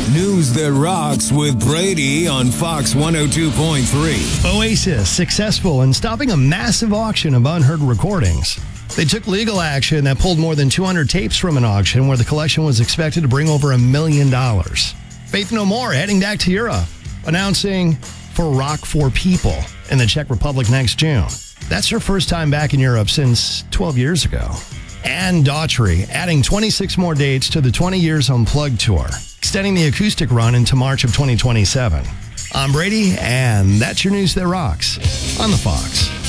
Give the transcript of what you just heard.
News that rocks with Brady on Fox 102.3. Oasis successful in stopping a massive auction of unheard recordings. They took legal action that pulled more than 200 tapes from an auction where the collection was expected to bring over $1 million. Faith No More heading back to Europe, announcing for Rock for People in the Czech Republic next June. That's her first time back in Europe since 12 years ago. And Daughtry adding 26 more dates to the 20 Years Unplugged tour, extending the acoustic run into March of 2027. I'm Brady, and that's your News That Rocks on the Fox.